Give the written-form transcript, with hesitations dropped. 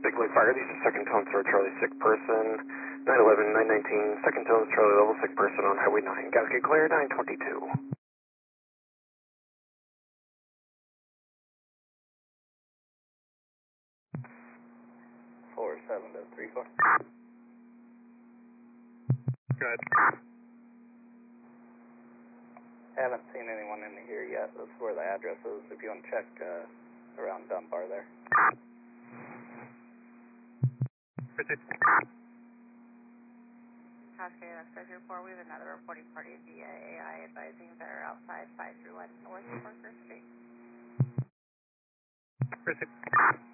Big Lake Fire, these are second tones for Charlie, sick person. 911, 919, second tones, Charlie level, sick person on Highway 9. Gasket clear, 922. 47-34. Go ahead. Haven't seen anyone in here yet. That's where the address is. If you want to check around Dunbar there. Cascade Express 4, we have another reporting party via AI advising they're outside 531 North Parker Street.